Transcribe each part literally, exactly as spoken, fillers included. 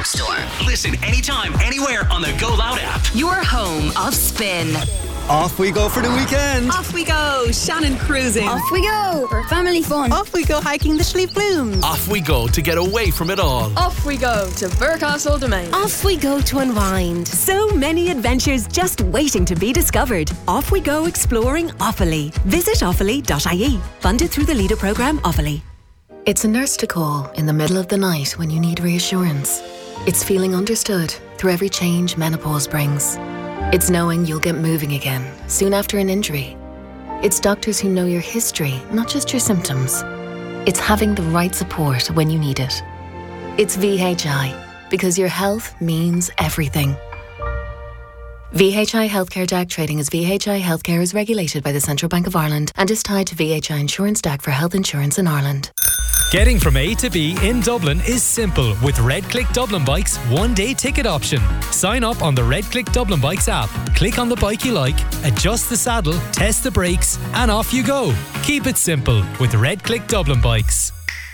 app store. Listen anytime, anywhere on the Go Loud app. Your home of Spin. Off we go for the weekend. Off we go, Shannon cruising. Off we go for family fun. Off we go hiking the Schlieve Blooms. Off we go to get away from it all. Off we go to Burcastle Domain. Off we go to unwind. So many adventures just waiting to be discovered. Off we go exploring Offaly. Visit offaly dot I E. Funded through the Leader programme Offaly. It's a nurse to call in the middle of the night when you need reassurance. It's feeling understood through every change menopause brings. It's knowing you'll get moving again soon after an injury. It's doctors who know your history, not just your symptoms. It's having the right support when you need it. It's V H I, because your health means everything. V H I Healthcare D A C trading as V H I Healthcare is regulated by the Central Bank of Ireland and is tied to V H I Insurance D A C for health insurance in Ireland. Getting from A to B in Dublin is simple with Red Click Dublin Bikes one-day ticket option. Sign up on the Red Click Dublin Bikes app, click on the bike you like, adjust the saddle, test the brakes, and off you go. Keep it simple with Red Click Dublin Bikes.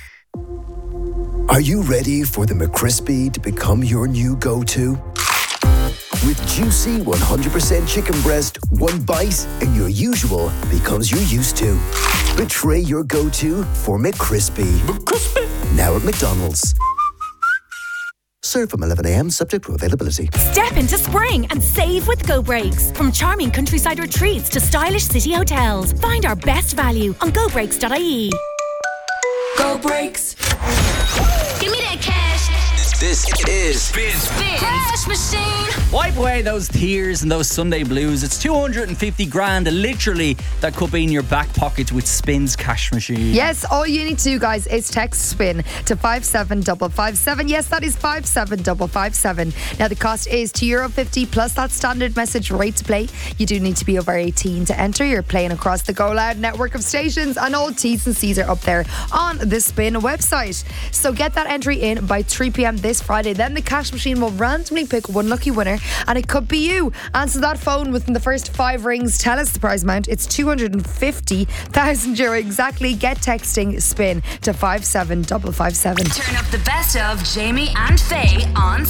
Are you ready for the McCrispy to become your new go-to? With juicy one hundred percent chicken breast, one bite and your usual becomes your used to. Betray your go-to for McCrispy. McCrispy. Now at McDonald's. Serve from eleven a.m. subject to availability. Step into spring and save with Go Breaks. From charming countryside retreats to stylish city hotels. Find our best value on go breaks dot I E. Go Breaks. Give me that cash. This is Spin. Spin. Cash machine. Wipe away those tears and those Sunday blues. It's two hundred fifty grand, literally, that could be in your back pocket with Spin's cash machine. Yes, all you need to do, guys, is text SPIN to five seven five five seven. Yes, that is five seven five five seven. Now, the cost is two euro fifty plus that standard message rate to play. You do need to be over eighteen to enter. You're playing across the Go Loud network of stations, and all T's and C's are up there on the Spin website. So get that entry in by three p.m. this Friday. Then the cash machine will randomly pick one lucky winner, and it could be you. Answer that phone within the first five rings. Tell us the prize amount. It's two hundred fifty thousand euro exactly. Get texting SPIN to five seven five five seven. Turn up the best of Jamie and Faye on